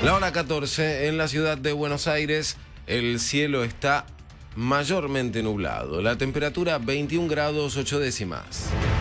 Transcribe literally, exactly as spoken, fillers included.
La hora catorce, en la ciudad de Buenos Aires, el cielo está mayormente nublado. La temperatura veintiún grados ocho décimas.